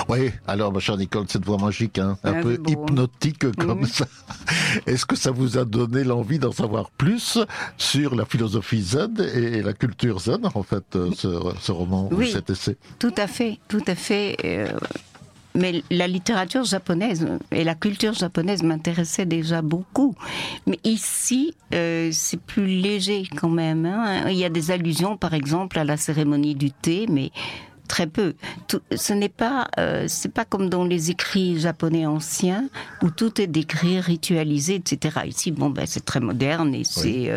Oui, alors ma chère Nicole, cette voix magique, un peu hypnotique comme ça. Est-ce que ça vous a donné l'envie d'en savoir plus sur la philosophie zen et la culture zen, en fait, ce roman ou cet essai? Tout à fait, tout à fait. Mais la littérature japonaise et la culture japonaise m'intéressaient déjà beaucoup. Mais ici, c'est plus léger quand même. Hein. Il y a des allusions, par exemple, à la cérémonie du thé, mais très peu. Ce n'est pas, c'est pas comme dans les écrits japonais anciens où tout est décrit, ritualisé, etc. Ici, c'est très moderne et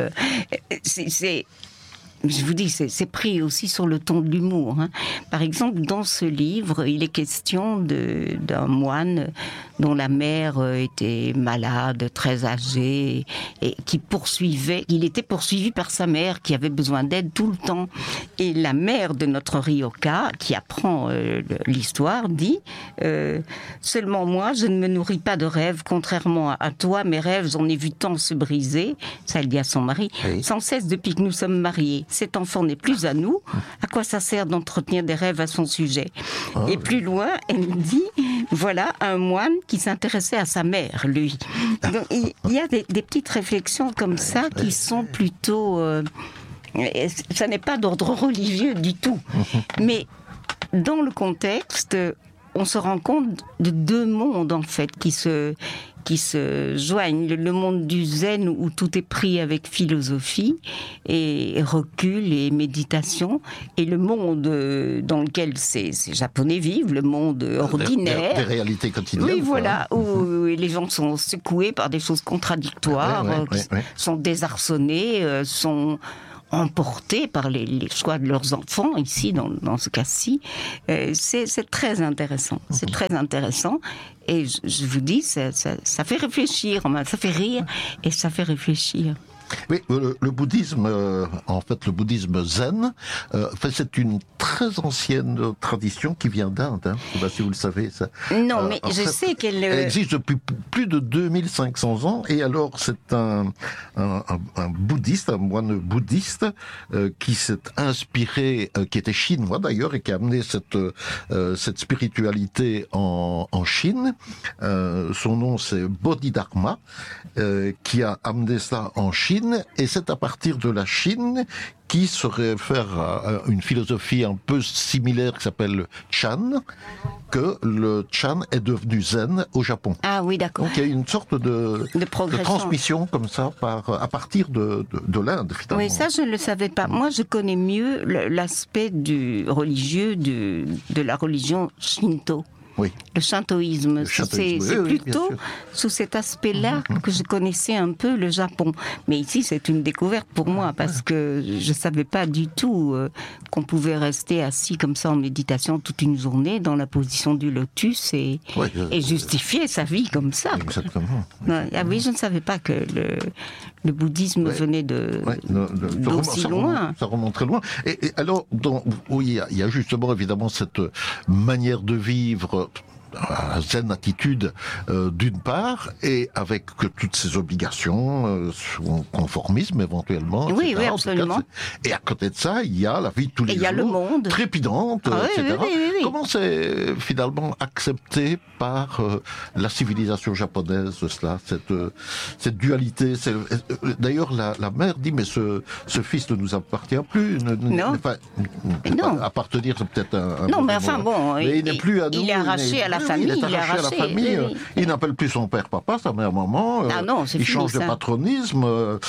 c'est je vous dis, c'est pris aussi sur le ton de l'humour. Hein. Par exemple, dans ce livre, il est question d'un moine dont la mère était malade, très âgée, et il était poursuivi par sa mère qui avait besoin d'aide tout le temps. Et la mère de notre Ryoka, qui apprend l'histoire, dit seulement moi, je ne me nourris pas de rêves, contrairement à toi, mes rêves, j'en ai vu tant se briser, ça elle dit à son mari, sans cesse depuis que nous sommes mariés. Cet enfant n'est plus à nous. À quoi ça sert d'entretenir des rêves à son sujet? Et plus loin, elle dit, voilà un moine qui s'intéressait à sa mère, lui. Donc, il y a des petites réflexions comme ça qui sont plutôt... ça n'est pas d'ordre religieux du tout. Mais dans le contexte, on se rend compte de deux mondes, en fait, qui se joignent. Le monde du zen où tout est pris avec philosophie et recul et méditation, et le monde dans lequel ces Japonais vivent, le monde ordinaire. Des réalités quotidiennes. Oui, voilà, où les gens sont secoués par des choses contradictoires, sont désarçonnés, sont emportés par les choix de leurs enfants, ici, dans ce cas-ci. C'est très intéressant. C'est très intéressant. Et je vous dis, ça fait réfléchir. Ça fait rire et ça fait réfléchir. Oui, le bouddhisme, en fait, le bouddhisme zen, c'est une très ancienne tradition qui vient d'Inde. Hein. Je ne sais pas si vous le savez. Ça. Non, mais je sais qu'elle... Elle existe depuis plus de 2500 ans. Et alors, c'est un bouddhiste, un moine bouddhiste, qui s'est inspiré, qui était chinois d'ailleurs, et qui a amené cette spiritualité en Chine. Son nom, c'est Bodhidharma, qui a amené ça en Chine. Et c'est à partir de la Chine qui se réfère à une philosophie un peu similaire qui s'appelle le Chan, que le Chan est devenu Zen au Japon. Ah oui, d'accord. Donc il y a une sorte de transmission comme ça à partir de l'Inde, finalement. Oui, ça je ne le savais pas. Moi je connais mieux l'aspect du religieux de la religion Shinto. Oui. Le shintoïsme, c'est plutôt sous cet aspect-là que je connaissais un peu le Japon. Mais ici, c'est une découverte pour moi, parce que je ne savais pas du tout qu'on pouvait rester assis comme ça en méditation toute une journée dans la position du lotus et justifier sa vie comme ça. Exactement. Ah oui, je ne savais pas que le bouddhisme venait d'aussi loin. Ça remonte très loin. Et alors, il y a justement évidemment cette manière de vivre zen attitude d'une part, et avec toutes ces obligations, son conformisme éventuellement. Oui, etc. oui, absolument. Et à côté de ça, il y a la vie de tous les jours. Il y a le monde. Trépidante, etc. Oui. Comment c'est finalement accepté par la civilisation japonaise, cela, cette dualité? D'ailleurs, la mère dit, mais ce fils ne nous appartient plus. Non. Appartenir, c'est peut-être un non, mais enfin bon, mais il n'est plus à nous. Il est arraché à la famille. Il est arraché à la famille. Oui. Il n'appelle plus son père papa, sa mère maman. Il change de patronisme.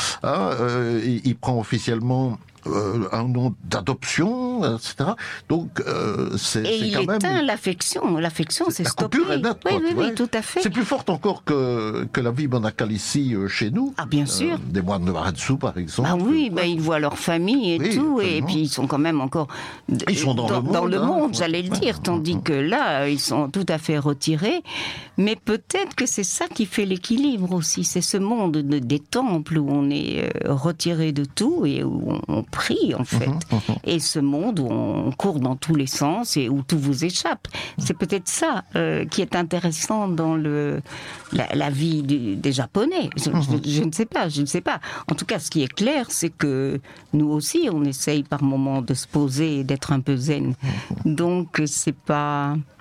Il prend officiellement un nom d'adoption, etc. Donc, c'est quand même... Et il éteint l'affection. L'affection, c'est stoppé. La coupure est nette. Oui, tout à fait. C'est plus fort encore que la vie monacale ici, chez nous. Ah, bien sûr. Des moines de Maretsu, par exemple. Ah oui, ils voient leur famille et tout, absolument. Et puis ils sont quand même encore... Ils sont dans le monde, j'allais le dire, tandis que là, ils sont tout à fait retirés. Mais peut-être que c'est ça qui fait l'équilibre aussi. C'est ce monde des temples où on est retiré de tout et où on prie, en fait. Et ce monde où on court dans tous les sens et où tout vous échappe. C'est peut-être ça qui est intéressant dans la vie des Japonais. Je ne sais pas. En tout cas, ce qui est clair, c'est que nous aussi, on essaye par moments de se poser et d'être un peu zen. Donc, c'est pas...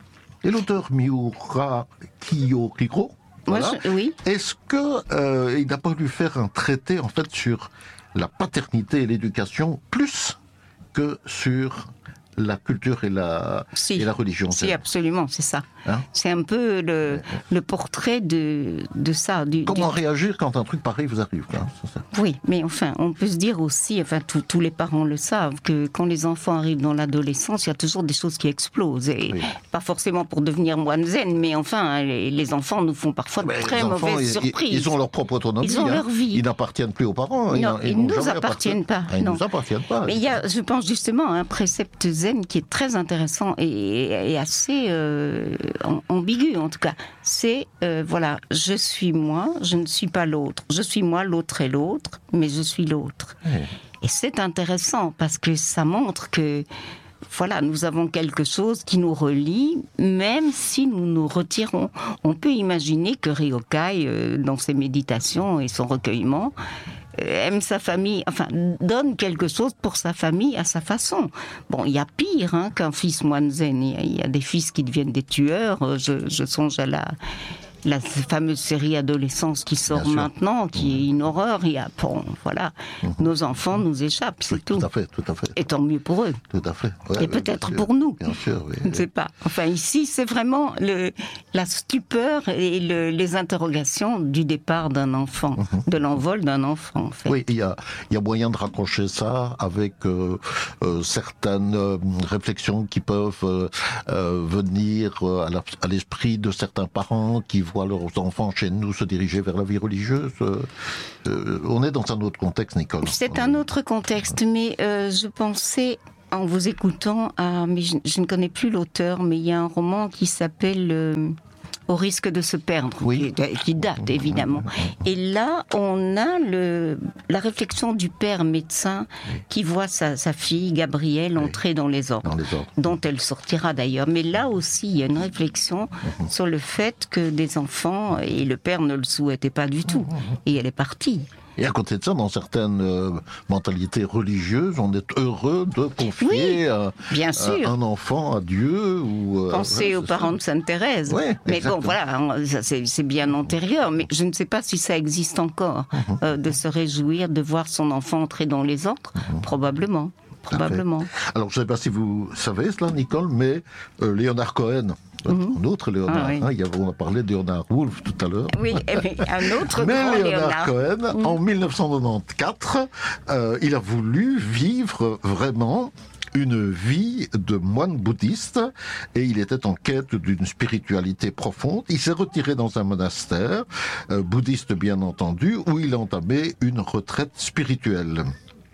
Et l'auteur Miura Kiyohiro, voilà. Oui. Est-ce que il n'a pas voulu faire un traité en fait sur la paternité et l'éducation plus que sur la culture et la religion? Si, absolument, c'est ça. Hein? C'est un peu le portrait de ça. Comment réagir quand un truc pareil vous arrive, hein, c'est ça. Oui, mais enfin, on peut se dire aussi, enfin, tous les parents le savent, que quand les enfants arrivent dans l'adolescence, il y a toujours des choses qui explosent. Et pas forcément pour devenir moine zen, mais enfin, les enfants nous font parfois de très mauvaises surprises. Ils ont leur propre autonomie. Ils ont leur vie. Ils n'appartiennent plus aux parents. Non, ils ne nous appartiennent pas. Ils ne nous appartiennent pas. Mais il y a, je pense justement, un précepte zen qui est très intéressant et assez ambigu en tout cas. C'est, voilà, je suis moi, je ne suis pas l'autre. Je suis moi, l'autre est l'autre, mais je suis l'autre. Et c'est intéressant parce que ça montre que, voilà, nous avons quelque chose qui nous relie, même si nous nous retirons. On peut imaginer que Ryokai, dans ses méditations et son recueillement, aime sa famille, enfin, donne quelque chose pour sa famille à sa façon. Bon, il y a pire qu'un fils moine zen. Il y a des fils qui deviennent des tueurs. Je songe à la fameuse série Adolescence qui sort maintenant, qui est une horreur. Il y a, bon, voilà, nos enfants nous échappent, c'est tout. Tout à fait. Et tant mieux pour eux. Tout à fait. Ouais, et peut-être pour nous. Bien sûr, oui. Je ne sais pas. Enfin, ici, c'est vraiment la stupeur et les interrogations du départ d'un enfant, de l'envol d'un enfant, en fait. Oui, il y a moyen de raccrocher ça avec certaines réflexions qui peuvent venir à l'esprit de certains parents qui voient leurs enfants chez nous se diriger vers la vie religieuse. On est dans un autre contexte, Nicole. C'est un autre contexte, mais je pensais, en vous écoutant, mais je ne connais plus l'auteur, mais il y a un roman qui s'appelle Au risque de se perdre, qui date évidemment. Et là, on a la réflexion du père médecin qui voit sa fille Gabrielle entrer dans les ordres, dont elle sortira d'ailleurs. Mais là aussi, il y a une réflexion sur le fait que des enfants, et le père ne le souhaitait pas du tout, et elle est partie. Et à côté de ça, dans certaines mentalités religieuses, on est heureux de confier un enfant à Dieu. Pensez aux parents de Sainte Thérèse. Mais bon, voilà, c'est bien antérieur. Mais je ne sais pas si ça existe encore, de se réjouir de voir son enfant entrer dans les ordres. Probablement. Alors, je ne sais pas si vous savez cela, Nicole, mais Leonard Cohen, un autre Léonard, on a parlé de Léonard Woolf tout à l'heure. Oui, un autre mais grand Leonard Cohen, en 1994, il a voulu vivre vraiment une vie de moine bouddhiste et il était en quête d'une spiritualité profonde. Il s'est retiré dans un monastère, bouddhiste bien entendu, où il a entamé une retraite spirituelle.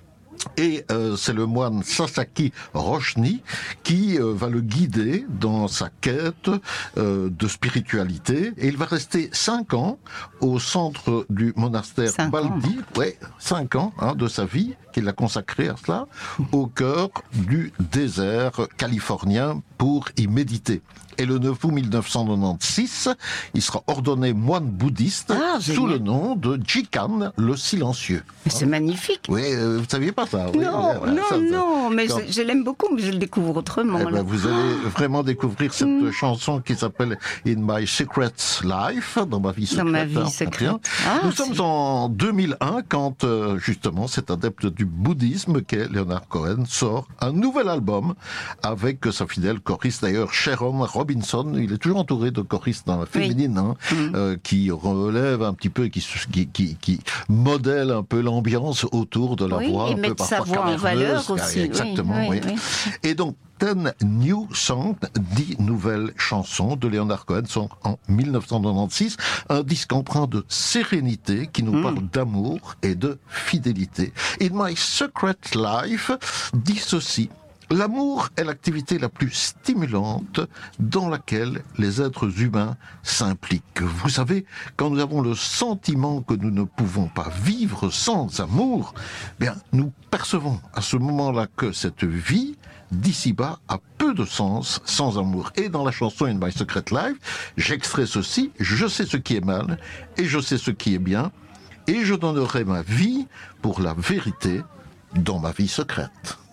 Et c'est le moine Sasaki Roshni qui va le guider dans sa quête de spiritualité. Et il va rester 5 ans au centre du monastère Baldi. 5 ans de sa vie qu'il a consacré à cela, au cœur du désert californien pour y méditer. Et le 9 août 1996, il sera ordonné moine bouddhiste sous le nom de Jikan le Silencieux. Mais c'est magnifique. Oui, vous ne saviez pas ça? Non, mais je l'aime beaucoup, mais je le découvre autrement. Vous allez vraiment découvrir cette chanson qui s'appelle In My Secret Life, dans ma vie secrète. Dans ma vie secrète. Nous sommes en 2001 quand, justement, cet adepte du bouddhisme qu'est Leonard Cohen sort un nouvel album avec sa fidèle choriste, d'ailleurs, Sharon Robinson. Il est toujours entouré de choristes féminines qui relèvent un petit peu, qui modèlent un peu l'ambiance autour de la voix, un peu parfois sa voix en valeur aussi. Exactement, oui. Et donc, 10 New Songs, 10 nouvelles chansons de Leonard Cohen sont en 1996, un disque empreint de sérénité qui nous parle d'amour et de fidélité. In My Secret Life dit ceci: l'amour est l'activité la plus stimulante dans laquelle les êtres humains s'impliquent. Vous savez, quand nous avons le sentiment que nous ne pouvons pas vivre sans amour, bien, nous percevons à ce moment-là que cette vie d'ici-bas a peu de sens sans amour. Et dans la chanson In My Secret Life, j'extrais ceci: je sais ce qui est mal et je sais ce qui est bien et je donnerai ma vie pour la vérité dans ma vie secrète.